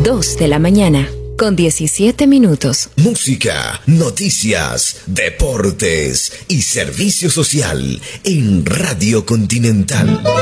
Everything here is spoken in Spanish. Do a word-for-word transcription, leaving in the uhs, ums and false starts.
dos de la mañana, con diecisiete minutos. Música, noticias, deportes y servicio social en Radio Continental.